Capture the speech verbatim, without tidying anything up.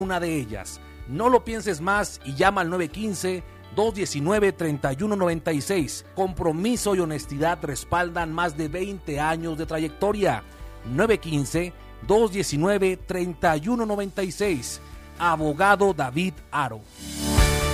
una de ellas. No lo pienses más y llama al nueve uno cinco, dos uno nueve, tres uno nueve seis. Compromiso y honestidad respaldan más de veinte años de trayectoria. nueve uno cinco, dos uno nueve, tres uno nueve seis. Abogado David Haro.